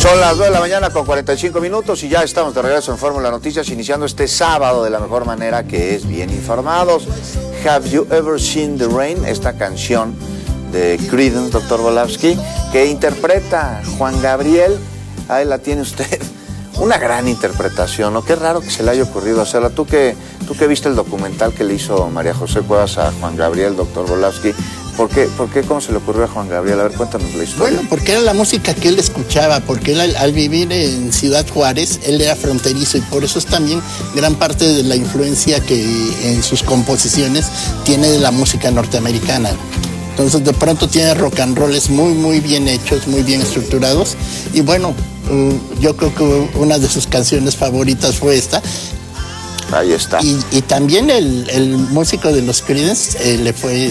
Son las 2 de la mañana con 45 minutos y ya estamos de regreso en Fórmula Noticias, iniciando este sábado de la mejor manera, que es bien informados. Have You Ever Seen the Rain? Esta canción de Creedence, doctor Volavsky, que interpreta Juan Gabriel. Ahí la tiene usted. Una gran interpretación, ¿no? Qué raro que se le haya ocurrido hacerla. Tú que viste el documental que le hizo María José Cuevas a Juan Gabriel, doctor Volavsky, ¿por qué, cómo se le ocurrió a Juan Gabriel? A ver, cuéntanos la historia. Bueno, porque era la música que él escuchaba, porque él al vivir en Ciudad Juárez, él era fronterizo y por eso es también gran parte de la influencia que en sus composiciones tiene de la música norteamericana. Entonces de pronto tiene rock and rolls muy bien hechos, muy bien estructurados. Y bueno, yo creo que una de sus canciones favoritas fue esta. Ahí está. Y también el músico de los Creedence le fue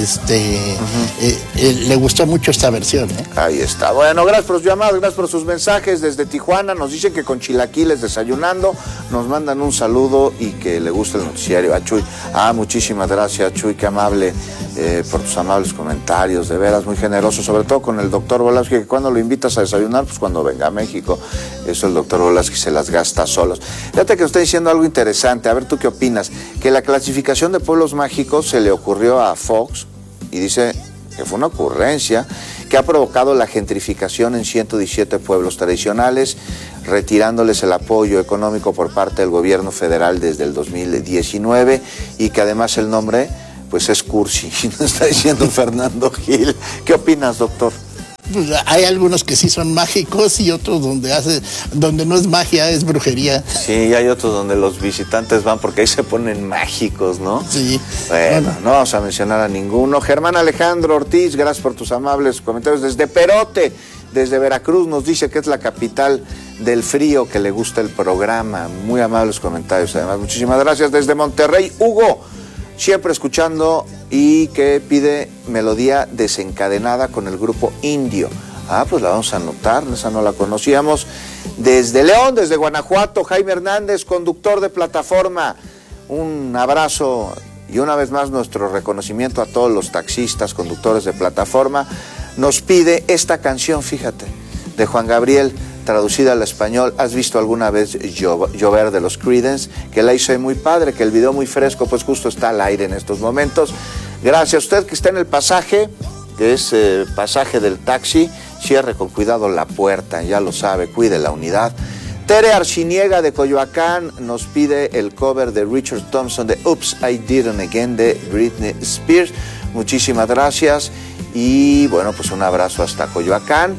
le gustó mucho esta versión, ¿eh? Ahí está. Bueno, gracias por sus llamadas, gracias por sus mensajes desde Tijuana. Nos dicen que con chilaquiles desayunando, nos mandan un saludo y que le gusta el noticiario. A Chuy, muchísimas gracias, Chuy, qué amable por tus amables comentarios, de veras muy generoso, sobre todo con el doctor Volavsky, que cuando lo invitas a desayunar, pues cuando venga a México, eso el doctor Volavsky se las gasta solos. Fíjate que estoy diciendo algo interesante, a ver tú qué opinas, que la clasificación de pueblos mágicos se le ocurrió a Fox y dice que fue una ocurrencia que ha provocado la gentrificación en 117 pueblos tradicionales, retirándoles el apoyo económico por parte del gobierno federal desde el 2019 y que además el nombre pues es cursi, nos está diciendo Fernando Gil. ¿Qué opinas, doctor? Pues hay algunos que sí son mágicos y otros donde no es magia, es brujería. Sí, y hay otros donde los visitantes van porque ahí se ponen mágicos, ¿no? Sí. Bueno, no vamos a mencionar a ninguno. Germán Alejandro Ortiz, gracias por tus amables comentarios. Desde Perote, desde Veracruz, nos dice que es la capital del frío, que le gusta el programa. Muy amables comentarios, además. Muchísimas gracias. Desde Monterrey, Hugo, siempre escuchando y que pide melodía desencadenada con el grupo Indio. Pues la vamos a anotar, esa no la conocíamos. Desde León, desde Guanajuato, Jaime Hernández, conductor de plataforma. Un abrazo y una vez más nuestro reconocimiento a todos los taxistas, conductores de plataforma. Nos pide esta canción, fíjate, de Juan Gabriel, traducida al español. ¿Has visto alguna vez Llover de los Creedence? Que la hizo muy padre, que el video muy fresco, pues justo está al aire en estos momentos. Gracias a usted que está en el pasaje, que es pasaje del taxi, cierre con cuidado la puerta, ya lo sabe, cuide la unidad. Tere Arciniega de Coyoacán nos pide el cover de Richard Thompson de Oops, I Did It Again de Britney Spears. Muchísimas gracias y bueno, pues un abrazo hasta Coyoacán.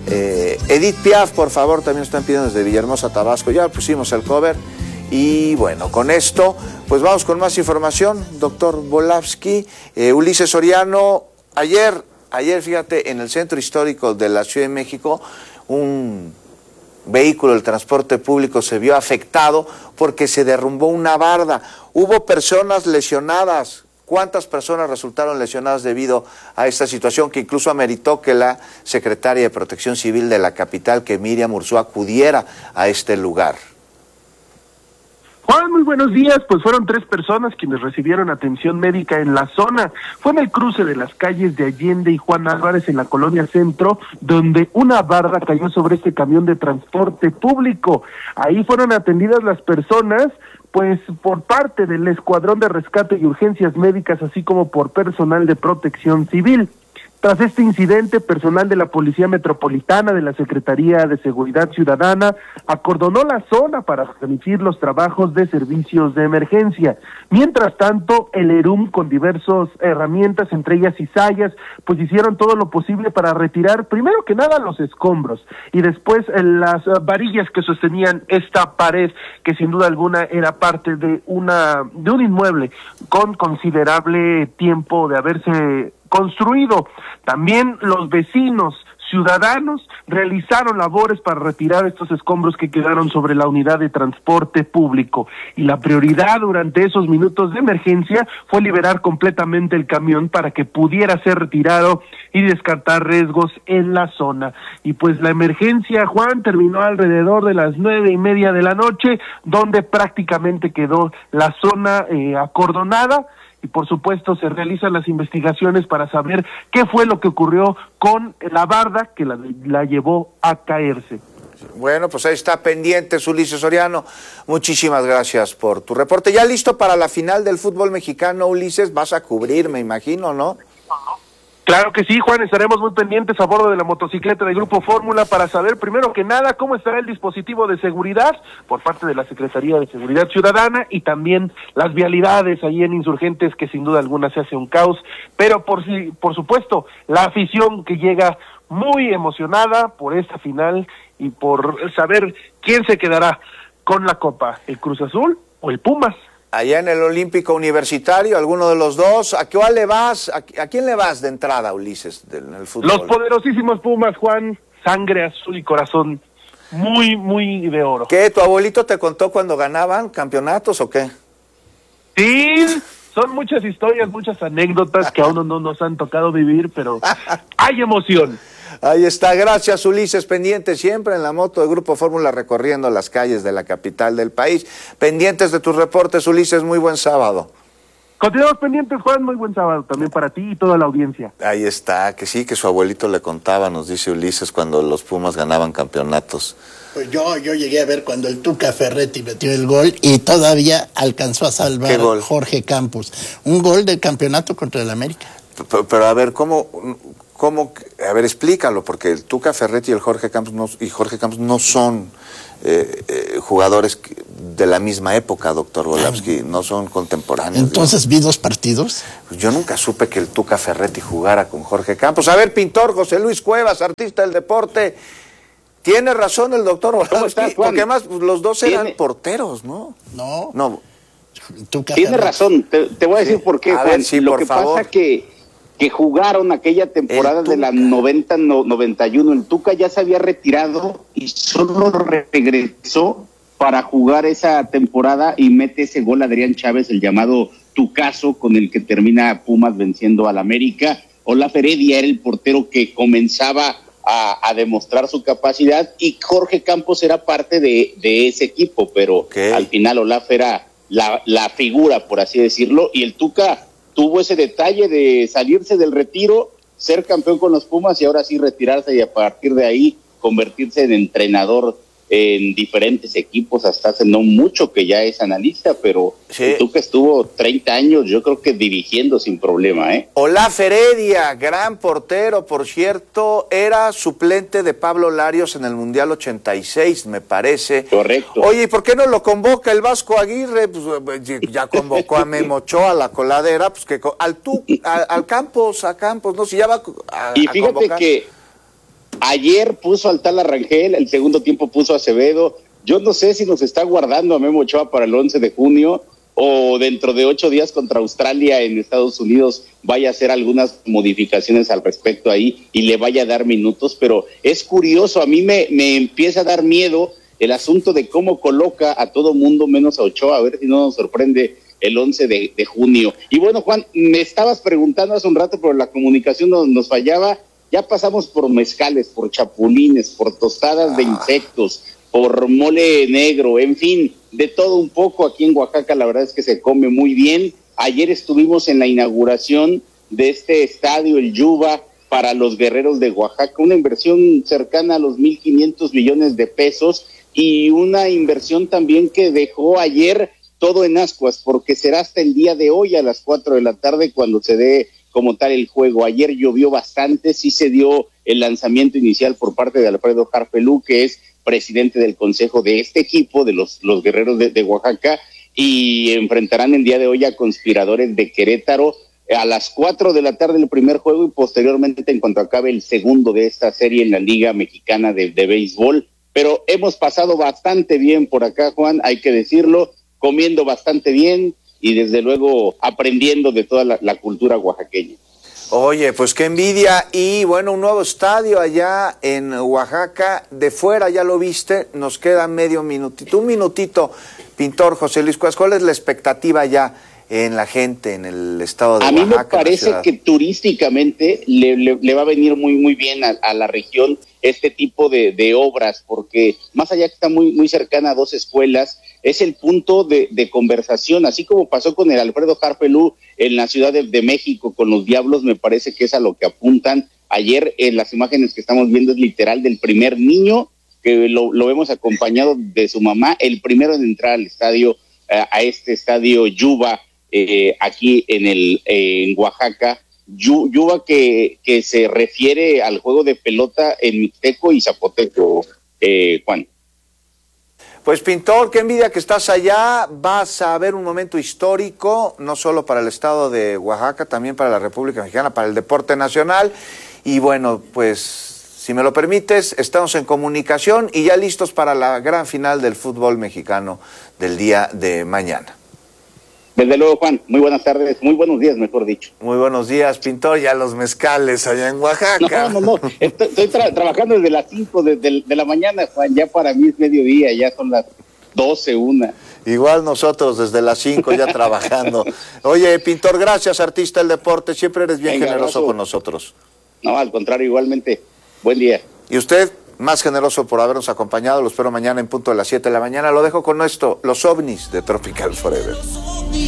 Edith Piaf, por favor, también están pidiendo desde Villahermosa, Tabasco. Ya pusimos el cover. Y bueno, con esto, pues vamos con más información, doctor Volavsky. Ulises Soriano, ayer, fíjate, en el centro histórico de la Ciudad de México, un vehículo del transporte público se vio afectado porque se derrumbó una barda. Hubo personas lesionadas. ¿Cuántas personas resultaron lesionadas debido a esta situación que incluso ameritó que la secretaria de Protección Civil de la capital, que Miriam Urzúa, acudiera a este lugar? Juan, muy buenos días. Pues fueron 3 personas quienes recibieron atención médica en la zona. Fue en el cruce de las calles de Allende y Juan Álvarez en la colonia Centro, donde una barda cayó sobre este camión de transporte público. Ahí fueron atendidas las personas, pues por parte del Escuadrón de Rescate y Urgencias Médicas, así como por personal de Protección Civil. Tras este incidente, personal de la Policía Metropolitana, de la Secretaría de Seguridad Ciudadana, acordonó la zona para permitir los trabajos de servicios de emergencia. Mientras tanto, el ERUM, con diversas herramientas, entre ellas cizallas, pues hicieron todo lo posible para retirar, primero que nada, los escombros, y después las varillas que sostenían esta pared, que sin duda alguna era parte de un inmueble con considerable tiempo de haberse construido. También los vecinos ciudadanos realizaron labores para retirar estos escombros que quedaron sobre la unidad de transporte público, y la prioridad durante esos minutos de emergencia fue liberar completamente el camión para que pudiera ser retirado y descartar riesgos en la zona. Y pues la emergencia, Juan, terminó alrededor de las 9:30 de la noche, donde prácticamente quedó la zona acordonada, y por supuesto se realizan las investigaciones para saber qué fue lo que ocurrió con la barda que la llevó a caerse. Bueno, pues ahí está pendiente, Ulises Soriano. Muchísimas gracias por tu reporte. Ya listo para la final del fútbol mexicano, Ulises, vas a cubrir, me imagino, ¿no? Claro que sí, Juan, estaremos muy pendientes a bordo de la motocicleta del Grupo Fórmula para saber, primero que nada, cómo estará el dispositivo de seguridad por parte de la Secretaría de Seguridad Ciudadana y también las vialidades ahí en Insurgentes, que sin duda alguna se hace un caos, pero por supuesto, la afición que llega muy emocionada por esta final y por saber quién se quedará con la Copa, el Cruz Azul o el Pumas. Allá en el Olímpico Universitario, alguno de los dos. ¿A cuál le vas? ¿A quién le vas de entrada, Ulises, en el fútbol? Los poderosísimos Pumas, Juan, sangre azul y corazón muy, muy de oro. ¿Qué? ¿Tu abuelito te contó cuando ganaban campeonatos o qué? Sí, son muchas historias, muchas anécdotas que aún no nos han tocado vivir, pero hay emoción. Ahí está, gracias Ulises, pendiente siempre en la moto de Grupo Fórmula recorriendo las calles de la capital del país. Pendientes de tus reportes, Ulises, muy buen sábado. Continuamos pendientes, Juan, muy buen sábado también para ti y toda la audiencia. Ahí está, que sí, que su abuelito le contaba, nos dice Ulises, cuando los Pumas ganaban campeonatos. Pues yo llegué a ver cuando el Tuca Ferretti metió el gol y todavía alcanzó a salvar a Jorge Campos. Un gol del campeonato contra el América. Pero a ver, ¿cómo? A ver, explícalo, porque el Tuca Ferretti y Jorge Campos no son jugadores de la misma época, doctor Volavsky, no son contemporáneos. Entonces vi 2 partidos. Yo nunca supe que el Tuca Ferretti jugara con Jorge Campos. A ver, pintor, José Luis Cuevas, artista del deporte. Tiene razón el doctor Volavsky, porque además los dos eran porteros, ¿no? No. Tiene razón, te voy a decir por qué, Juan. Sí, lo que pasa que jugaron aquella temporada de la 90-91, el Tuca ya se había retirado y solo regresó para jugar esa temporada y mete ese gol Adrián Chávez, el llamado Tucazo, con el que termina Pumas venciendo al América. Olaf Heredia era el portero que comenzaba a demostrar su capacidad y Jorge Campos era parte de ese equipo, pero al final Olaf era la figura, por así decirlo, y el Tuca tuvo ese detalle de salirse del retiro, ser campeón con los Pumas y ahora sí retirarse y a partir de ahí convertirse en entrenador en diferentes equipos hasta hace no mucho, que ya es analista, pero sí. Tú que estuvo 30 años, yo creo que dirigiendo sin problema, ¿eh? Olaf Heredia, gran portero, por cierto, era suplente de Pablo Larios en el Mundial 86, me parece. Correcto. Oye, ¿y por qué no lo convoca el Vasco Aguirre? Pues ya convocó a Memo Ochoa, a la coladera, pues que al Campos, no, si ya va y fíjate convocar. Que ayer puso al tal Arrangel, el segundo tiempo puso a Acevedo. Yo no sé si nos está guardando a Memo Ochoa para el 11 de junio o dentro de 8 días contra Australia en Estados Unidos vaya a hacer algunas modificaciones al respecto ahí y le vaya a dar minutos, pero es curioso, a mí me empieza a dar miedo el asunto de cómo coloca a todo mundo menos a Ochoa, a ver si no nos sorprende el 11 de junio. Y bueno, Juan, me estabas preguntando hace un rato, pero la comunicación nos fallaba. Ya pasamos por mezcales, por chapulines, por tostadas de insectos, por mole negro, en fin, de todo un poco aquí en Oaxaca. La verdad es que se come muy bien. Ayer estuvimos en la inauguración de este estadio, el Yuba, para los Guerreros de Oaxaca, una inversión cercana a los 1,500 millones de pesos y una inversión también que dejó ayer todo en ascuas, porque será hasta el día de hoy a las 4 de la tarde cuando se dé como tal el juego. Ayer llovió bastante, sí se dio el lanzamiento inicial por parte de Alfredo Harpelú, que es presidente del consejo de este equipo, de los Guerreros de Oaxaca, y enfrentarán el día de hoy a Conspiradores de Querétaro a las 4 de la tarde el primer juego y posteriormente en cuanto acabe el segundo de esta serie en la Liga Mexicana de Béisbol. Pero hemos pasado bastante bien por acá, Juan, hay que decirlo, comiendo bastante bien y desde luego aprendiendo de toda la cultura oaxaqueña. Oye, pues qué envidia. Y bueno, un nuevo estadio allá en Oaxaca, de fuera ya lo viste, nos queda un minutito, pintor José Luis Cuevas, ¿cuál es la expectativa ya en la gente, en el estado de Oaxaca? A mí me parece que turísticamente le va a venir muy, muy bien a la región este tipo de obras, porque más allá que está muy, muy cercana a 2 escuelas, es el punto de conversación, así como pasó con el Alfredo Harpelú en la Ciudad de México con los Diablos, me parece que es a lo que apuntan. Ayer en las imágenes que estamos viendo es literal del primer niño que lo vemos acompañado de su mamá, el primero en entrar al estadio, a este estadio Yuba, aquí en Oaxaca. Yuba que se refiere al juego de pelota en mixteco y zapoteco, Juan. Pues Pintor, qué envidia que estás allá. Vas a ver un momento histórico, no solo para el estado de Oaxaca, también para la República Mexicana, para el deporte nacional. Y bueno, pues si me lo permites, estamos en comunicación y ya listos para la gran final del fútbol mexicano del día de mañana. Desde luego, Juan, muy buenas tardes, muy buenos días, mejor dicho. Muy buenos días, Pintor, ya los mezcales allá en Oaxaca. No, estoy trabajando desde las 5 de la mañana, Juan, ya para mí es mediodía, ya son las 12, 1. Igual nosotros desde las 5 ya trabajando. Oye, Pintor, gracias, artista del deporte, siempre eres bien generoso con nosotros. No, al contrario, igualmente, buen día. Y usted, más generoso por habernos acompañado, lo espero mañana en punto de las 7 de la mañana. Lo dejo con esto, los ovnis de Tropical Forever.